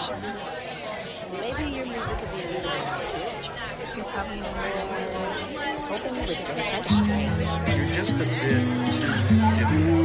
Maybe your music could be a little bit more spiritual. You're probably not right. I was hoping you would do kind of strange. You're just a bit too different.